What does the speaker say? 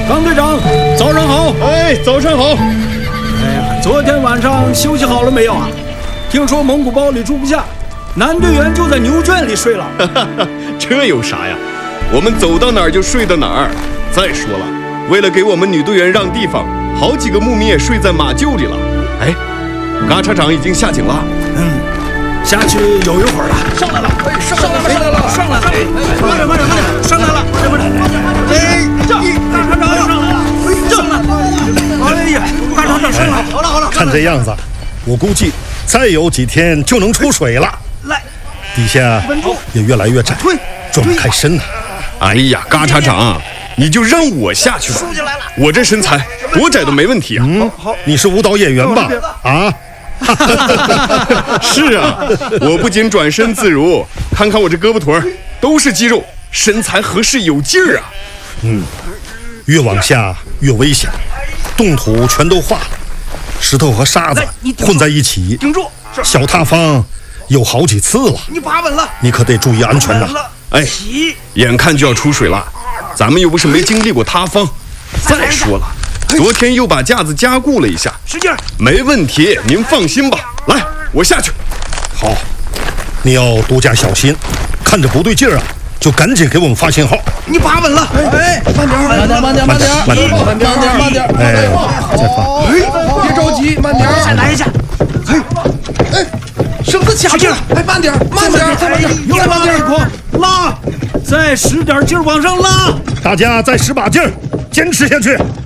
张队长，早上好。 哎，早上好。 哎呀，昨天晚上休息好了没有啊？听说蒙古包里住不下，男队员就在牛圈里睡了。 这有啥呀？我们走到哪儿就睡到哪儿。再说了，为了给我们女队员让地方，好几个牧民也睡在马厩里了。哎，嘎查长已经下井了。 下去有一会儿了。上来了，上来了，慢点，上来了，哎，大厂长上来了，上来了，哎呀，大厂长上来了，好了， 看这样子，我估计再有几天就能出水了。 来， 底下也越来越窄，转不开身了。 哎呀，嘎查长，你就让我下去吧，我这身材多窄都没问题啊。 好，你是舞蹈演员吧？啊？ 是啊，我不仅转身自如，看看我这胳膊腿儿都是肌肉，身材合适有劲儿啊。 越往下越危险，冻土全都化了，石头和沙子混在一起， 顶住， 小塌方有好几次了。 你把稳了， 你可得注意安全呐。 哎，眼看就要出水了，咱们又不是没经历过塌方。再说了，昨天又把架子加固了一下， 使劲， 没问题，您放心吧。来，我下去。 好，你要多加小心，看着不对劲儿啊，就赶紧给我们发信号。 你把稳了，哎，慢点， 哎，再发。 别着急，慢点， 再来一下。 绳子卡住了，哎，慢点， 再往这一空，拉，再使点劲往上拉。 大家再使把劲儿，坚持下去。